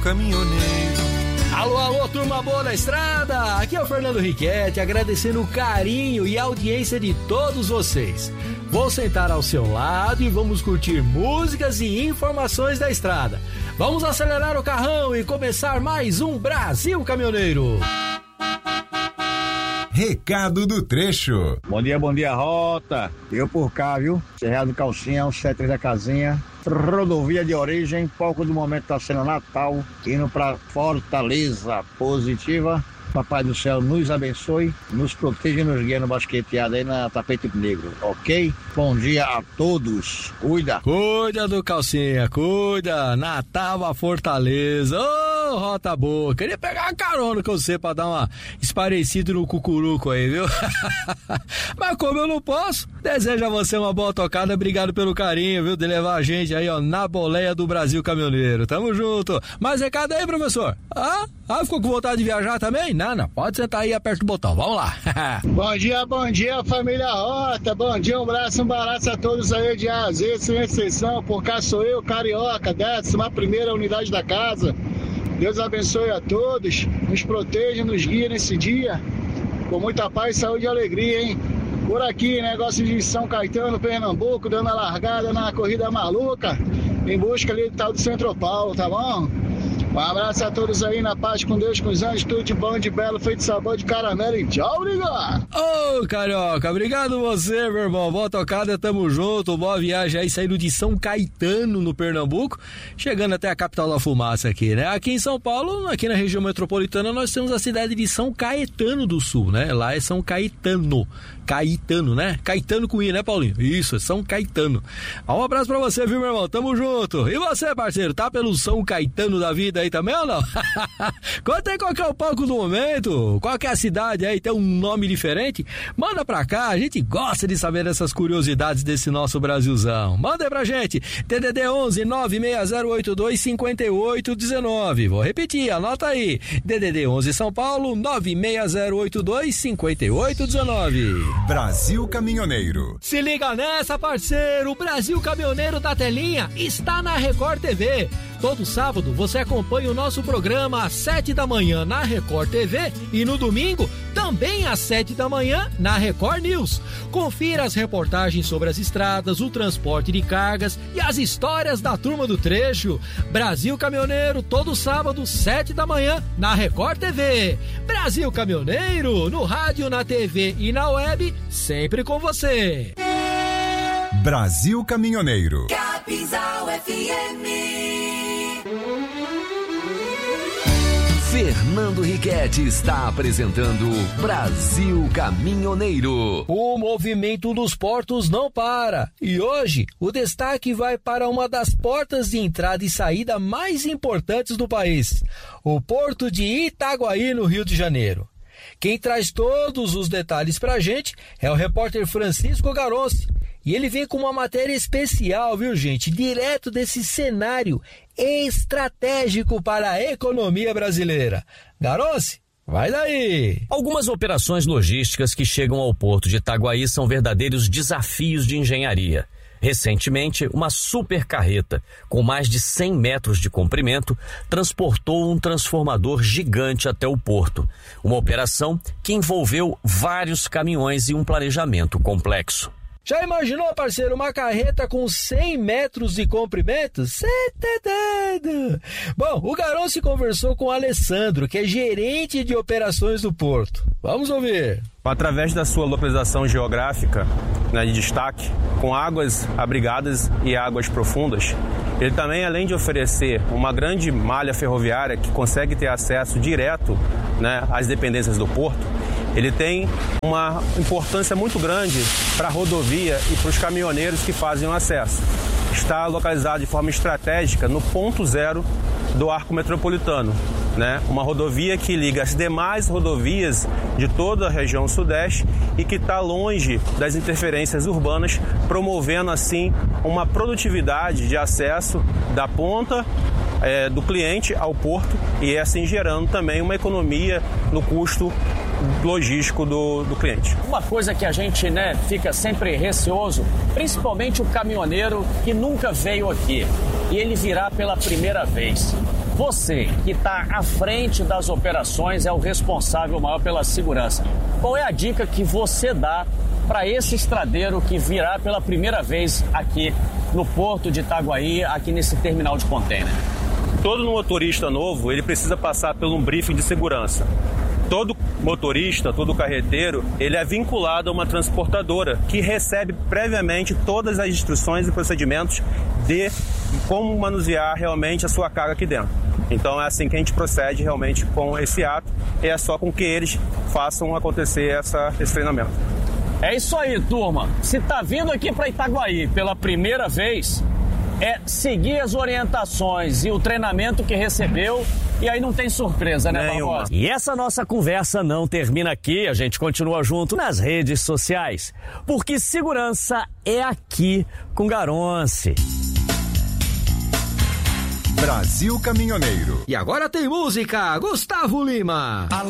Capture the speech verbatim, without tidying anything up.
Caminhoneiro. Alô, alô, turma boa da estrada! Aqui é o Fernando Riquetti, agradecendo o carinho e a audiência de todos vocês. Vou sentar ao seu lado e vamos curtir músicas e informações da estrada. Vamos acelerar o carrão e começar mais um Brasil Caminhoneiro. Recado do trecho. Bom dia, bom dia, Rota. Eu por cá, viu? Cerrado do Calcinha, sete três da casinha. Rodovia de origem, palco do momento tá sendo Natal, indo pra Fortaleza Positiva. Papai do céu nos abençoe, nos proteja e nos guia no basqueteado aí na Tapete Negro, ok? Bom dia a todos, cuida! Cuida do Calcinha, cuida! Natal a Fortaleza, ô, oh, Rota boa! Queria pegar uma carona com você pra dar uma esparecida no cucuruco aí, viu? Mas como eu não posso, desejo a você uma boa tocada, obrigado pelo carinho, viu? De levar a gente aí, ó, na boleia do Brasil Caminhoneiro, tamo junto! Mais recado aí, professor? Ah, ah ficou com vontade de viajar também? Não, não, pode sentar aí, aperta o botão, vamos lá. Bom dia, bom dia, família Rota, bom dia, um abraço, um baraço a todos aí de A a Z, sem exceção, por cá sou eu, Carioca, décima primeira unidade da casa. Deus abençoe a todos, nos proteja, nos guia nesse dia, com muita paz, saúde e alegria, hein? Por aqui, negócio de São Caetano, Pernambuco, dando a largada na corrida maluca, em busca ali do tal do Centro Paulo, tá bom? Um abraço a todos aí, na paz, com Deus, com os anjos, tudo de bom, de belo, feito sabor de caramelo e tchau, obrigado! Ô, oh, Carioca, obrigado você, meu irmão, boa tocada, tamo junto, boa viagem aí, saindo de São Caetano, no Pernambuco, chegando até a capital da fumaça aqui, né? Aqui em São Paulo, aqui na região metropolitana, nós temos a cidade de São Caetano do Sul, né? Lá é São Caetano, Caetano, né? Caetano com I, né, Paulinho? Isso, é São Caetano. Um abraço pra você, viu, meu irmão? Tamo junto. E você, parceiro, tá pelo São Caetano da vida aí também ou não? Conta aí qual que é o palco do momento, qual que é a cidade aí, tem um nome diferente? Manda pra cá, a gente gosta de saber dessas curiosidades desse nosso Brasilzão. Manda aí pra gente, T D D onze nove seis zero oito dois cinco oito um nove. Vou repetir, anota aí, D D D onze São Paulo nove seis zero oito dois cinco oito um nove. Brasil Caminhoneiro. Se liga nessa, parceiro, o Brasil Caminhoneiro da telinha está na Record T V. Todo sábado você acompanha o nosso programa às sete da manhã na Record T V e no domingo também às sete da manhã na Record News. Confira as reportagens sobre as estradas, o transporte de cargas e as histórias da turma do trecho. Brasil Caminhoneiro, todo sábado, sete da manhã na Record T V. Brasil Caminhoneiro, no rádio, na T V e na web, sempre com você. Brasil Caminhoneiro. Capinzal F M. Fernando Riquetti está apresentando Brasil Caminhoneiro. O movimento dos portos não para. E hoje, o destaque vai para uma das portas de entrada e saída mais importantes do país, o Porto de Itaguaí, no Rio de Janeiro. Quem traz todos os detalhes para a gente é o repórter Francisco Garonci. E ele vem com uma matéria especial, viu, gente? Direto desse cenário estratégico para a economia brasileira. Garonci, vai daí! Algumas operações logísticas que chegam ao porto de Itaguaí são verdadeiros desafios de engenharia. Recentemente, uma supercarreta com mais de cem metros de comprimento transportou um transformador gigante até o porto. Uma operação que envolveu vários caminhões e um planejamento complexo. Já imaginou, parceiro, uma carreta com cem metros de comprimento? Cê tá doido! Bom, o Garonci conversou com o Alessandro, que é gerente de operações do porto. Vamos ouvir. Através da sua localização geográfica, né, de destaque, com águas abrigadas e águas profundas, ele também, além de oferecer uma grande malha ferroviária que consegue ter acesso direto, né, às dependências do porto, ele tem uma importância muito grande para a rodovia e para os caminhoneiros que fazem o acesso. Está localizado de forma estratégica no ponto zero do arco metropolitano, né? Uma rodovia que liga as demais rodovias de toda a região sudeste e que está longe das interferências urbanas, promovendo assim uma produtividade de acesso da ponta é, do cliente ao porto e assim gerando também uma economia no custo logístico do, do cliente. Uma coisa que a gente, né, fica sempre receoso, principalmente o caminhoneiro que nunca veio aqui e ele virá pela primeira vez. você que está à frente das operações é o responsável maior pela segurança. Qual é a dica que você dá para esse estradeiro que virá pela primeira vez aqui no Porto de Itaguaí, aqui nesse terminal de container? Todo motorista novo, ele precisa passar por um briefing de segurança. Todo motorista, todo carreteiro, ele é vinculado a uma transportadora que recebe previamente todas as instruções e procedimentos de como manusear realmente a sua carga aqui dentro. Então é assim que a gente procede realmente com esse ato e é só com que eles façam acontecer essa, esse treinamento. É isso aí, turma. Se tá vindo aqui para Itaguaí pela primeira vez, é seguir as orientações e o treinamento que recebeu, e aí não tem surpresa, né, Barbosa? E essa nossa conversa não termina aqui, a gente continua junto nas redes sociais, porque segurança é aqui com Garonce. Brasil Caminhoneiro. E agora tem música, Gustavo Lima.